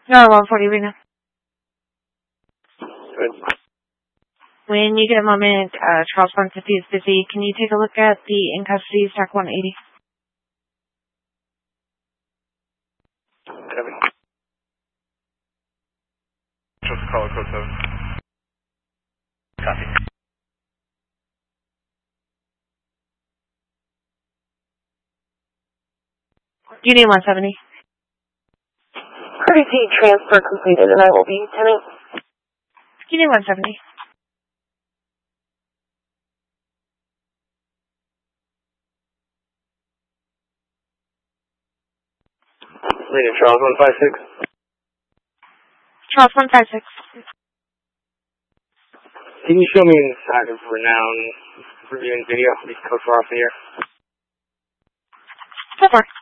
No, 140 right now. Good. When you get a moment, Charles 150 is busy. Can you take a look at the in custody stack 180? Copy. Just call code 7. Copy. You need 170. Courtesy transfer completed, and I will be attending. You need 170. Reading Charles 156. Charles 156. Can you show me inside of Renown reviewing video? These codes are off the air. So far.